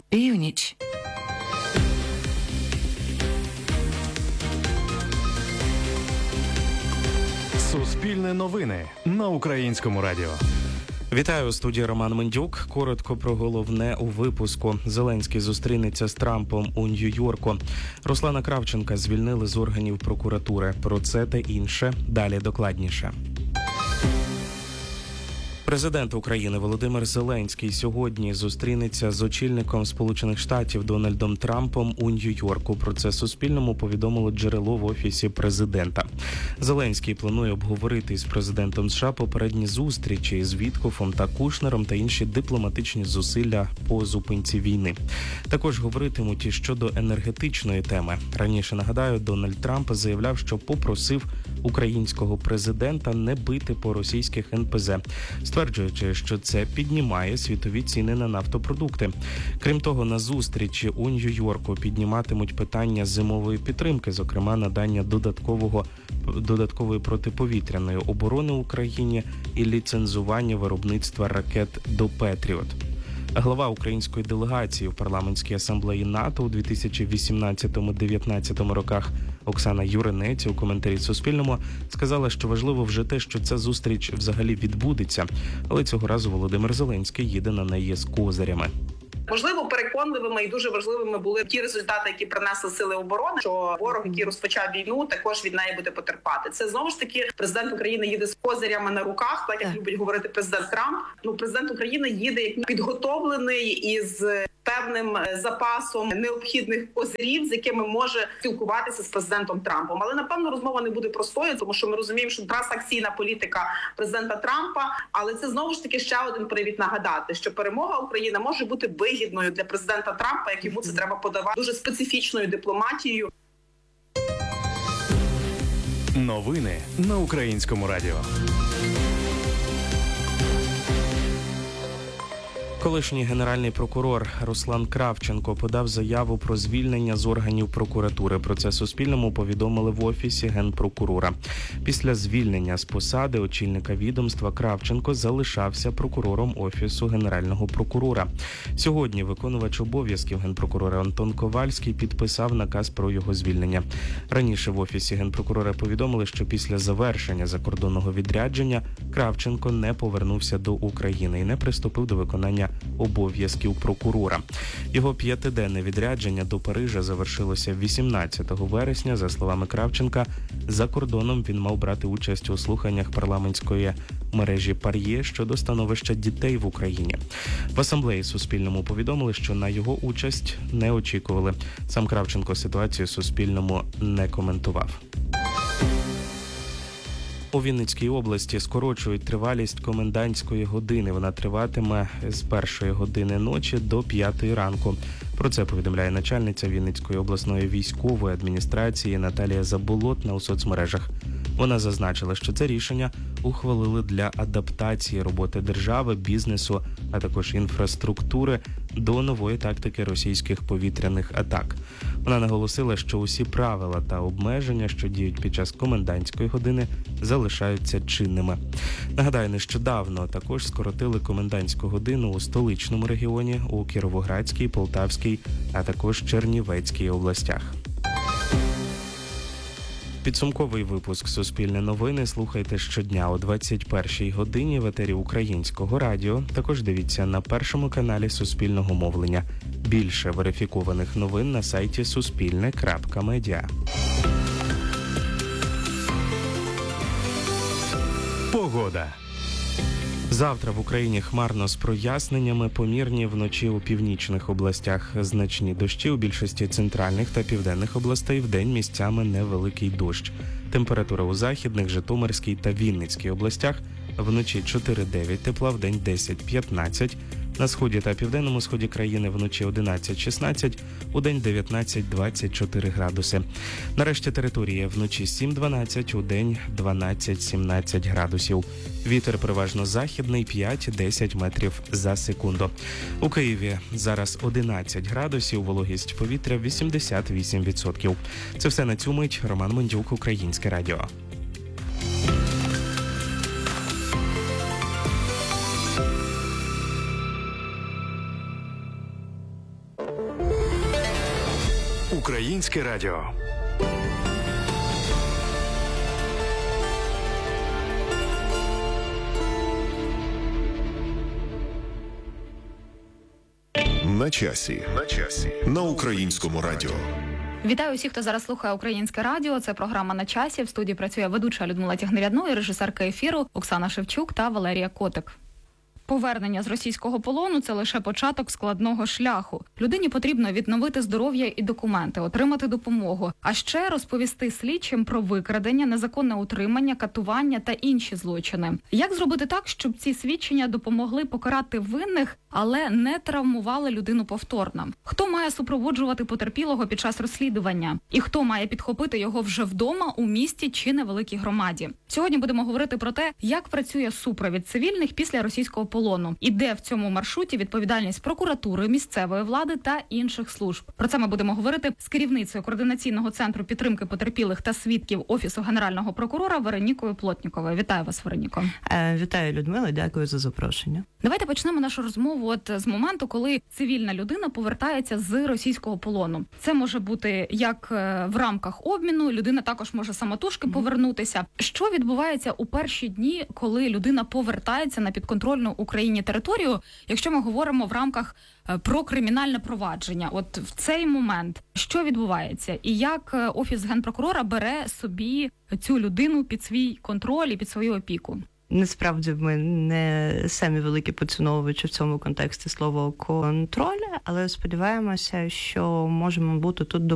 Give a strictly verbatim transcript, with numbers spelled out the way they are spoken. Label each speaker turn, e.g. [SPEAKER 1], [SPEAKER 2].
[SPEAKER 1] Північ.
[SPEAKER 2] Суспільне новини на Українському радіо.
[SPEAKER 3] Вітаю, у студії Роман Мендюк. Коротко про головне у випуску. Зеленський зустрінеться з Трампом у Нью-Йорку. Руслана Кравченка звільнили з органів прокуратури. Про це та інше далі докладніше. Президент України Володимир Зеленський сьогодні зустрінеться з очільником Сполучених Штатів Дональдом Трампом у Нью-Йорку. Про це Суспільному повідомило джерело в Офісі президента. Зеленський планує обговорити із президентом США попередні зустрічі з Віткофом та Кушнером та інші дипломатичні зусилля по зупинці війни. Також говоритимуть і щодо енергетичної теми. Раніше, нагадаю, Дональд Трамп заявляв, що попросив українського президента не бити по російських ен пе зе, стверджуючи, що це піднімає світові ціни на нафтопродукти. Крім того, на зустрічі у Нью-Йорку підніматимуть питання зимової підтримки, зокрема надання додаткового додаткової протиповітряної оборони Україні і ліцензування виробництва ракет до «Петріот». Глава української делегації в парламентській асамблеї НАТО у дві тисячі вісімнадцятому - дві тисячі дев'ятнадцятому роках Оксана Юринець у коментарі Суспільному сказала, що важливо вже те, що ця зустріч взагалі відбудеться, але цього разу Володимир Зеленський їде на неї з козирями.
[SPEAKER 4] Можливо, переконливими і дуже важливими були ті результати, які принесли сили оборони, що ворог, який розпочав війну, також від неї буде потерпати. Це знову ж таки президент України їде з козирями на руках, так як любить говорити президент Трамп. Ну, президент України їде як підготовлений із певним запасом необхідних козирів, з якими може спілкуватися з президентом Трампом. Але, напевно, розмова не буде простою, тому що ми розуміємо, що трансакційна політика президента Трампа, але це знову ж таки ще один привід нагадати, що перемога України може бути вигідною для президента Трампа, як йому це треба подавати дуже специфічною дипломатією.
[SPEAKER 2] Новини на Українському радіо.
[SPEAKER 3] Колишній генеральний прокурор Руслан Кравченко подав заяву про звільнення з органів прокуратури. Про це Суспільному повідомили в Офісі Генпрокурора. Після звільнення з посади очільника відомства Кравченко залишався прокурором Офісу Генерального прокурора. Сьогодні виконувач обов'язків генпрокурора Антон Ковальський підписав наказ про його звільнення. Раніше в Офісі Генпрокурора повідомили, що після завершення закордонного відрядження Кравченко не повернувся до України і не приступив до виконання обов'язків прокурора. Його п'ятиденне відрядження до Парижа завершилося вісімнадцятого вересня. За словами Кравченка, за кордоном він мав брати участь у слуханнях парламентської мережі «Пар'є» щодо становища дітей в Україні. В асамблеї Суспільному повідомили, що на його участь не очікували. Сам Кравченко ситуацію Суспільному не коментував. У Вінницькій області скорочують тривалість комендантської години. Вона триватиме з першої години ночі до п'ятої ранку. Про це повідомляє начальниця Вінницької обласної військової адміністрації Наталія Заболотна у соцмережах. Вона зазначила, що це рішення ухвалили для адаптації роботи держави, бізнесу, а також інфраструктури до нової тактики російських повітряних атак. Вона наголосила, що усі правила та обмеження, що діють під час комендантської години, залишаються чинними. Нагадаю, нещодавно також скоротили комендантську годину у столичному регіоні, у Кіровоградській, Полтавській, а також Чернівецькій областях. Підсумковий випуск «Суспільне новини» слухайте щодня о двадцять першій годині в етері Українського радіо. Також дивіться на першому каналі Суспільного мовлення. Більше верифікованих новин на сайті суспільне крапка медіа.
[SPEAKER 2] Погода.
[SPEAKER 3] Завтра в Україні хмарно з проясненнями, помірні вночі у північних областях. Значні дощі у більшості центральних та південних областей, вдень місцями невеликий дощ. Температура у західних, Житомирській та Вінницькій областях вночі чотири - дев'ять тепла, вдень десять - п'ятнадцять. На сході та південному сході країни вночі одинадцять - шістнадцять, удень дев'ятнадцять - двадцять чотири градуси. Нарешті території вночі сім - дванадцять, удень дванадцять - сімнадцять градусів. Вітер переважно західний п'ять - десять метрів за секунду. У Києві зараз одинадцять градусів, вологість повітря вісімдесят вісім відсотків. Це все на цю мить. Роман Мендюк, Українське радіо.
[SPEAKER 2] Українське радіо.
[SPEAKER 1] На часі. На часі. На Українському радіо.
[SPEAKER 5] Вітаю усіх, хто зараз слухає Українське радіо. Це програма «На часі». В студії працює ведуча Людмила Тягнерядно і режисерка ефіру Оксана Шевчук та Валерія Котик. Повернення з російського полону – це лише початок складного шляху. Людині потрібно відновити здоров'я і документи, отримати допомогу, а ще розповісти слідчим про викрадення, незаконне утримання, катування та інші злочини. Як зробити так, щоб ці свідчення допомогли покарати винних, але не травмували людину повторно? Хто має супроводжувати потерпілого під час розслідування? І хто має підхопити його вже вдома, у місті чи невеликій громаді? Сьогодні будемо говорити про те, як працює супровід цивільних після російського полону. полону. І де в цьому маршруті відповідальність прокуратури, місцевої влади та інших служб. Про це ми будемо говорити з керівницею Координаційного центру підтримки потерпілих та свідків Офісу Генерального прокурора Веронікою Плотніковою. Вітаю вас, Вероніко.
[SPEAKER 6] Е, вітаю, Людмила, дякую за запрошення.
[SPEAKER 5] Давайте почнемо нашу розмову от з моменту, коли цивільна людина повертається з російського полону. Це може бути як в рамках обміну, людина також може самотужки mm-hmm. повернутися. Що відбувається у перші дні, коли людина повертається на підконтрольну Україні територію, якщо ми говоримо в рамках про кримінальне провадження? От в цей момент що відбувається? І як Офіс Генпрокурора бере собі цю людину під свій контроль і під свою опіку?
[SPEAKER 6] Насправді ми не самі великі поціновувачі в цьому контексті слова «контроль», але сподіваємося, що можемо бути тут